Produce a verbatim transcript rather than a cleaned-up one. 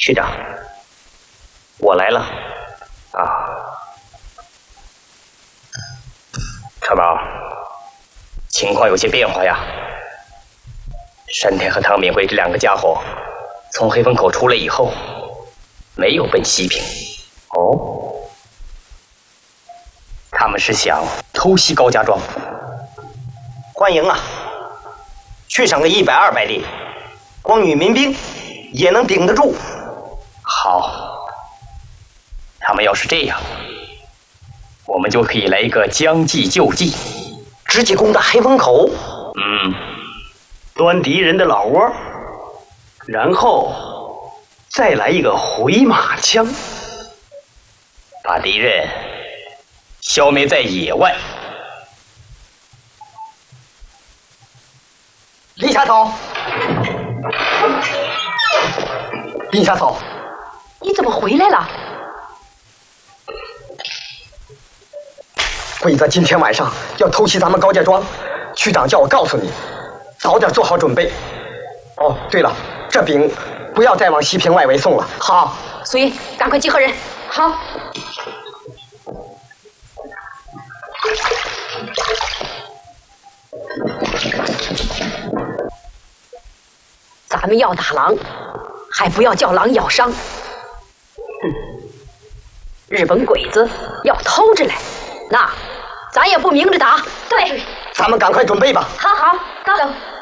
区长，我来了。啊，川宝，情况有些变化呀。山田和汤敏慧这两个家伙从黑风口出来以后，没有奔西平。哦，他们是想偷袭高家庄。欢迎啊！去上个一百二百里，光女民兵也能顶得住。好，他们要是这样，我们就可以来一个将计就计，直接攻打黑风口。嗯，端敌人的老窝，然后再来一个回马枪，把敌人消灭在野外。林小草，林小草， 你怎么回来了？ 鬼子今天晚上要偷袭咱们高家庄，区长叫我告诉你，早点做好准备。哦，对了，这饼不要再往西平外围送了。 好，所以赶快集合人。好。咱们要打狼，还不要叫狼咬伤。哼，日本鬼子要偷着来，那咱也不明着打。对， 咱们赶快准备吧。 好好，走。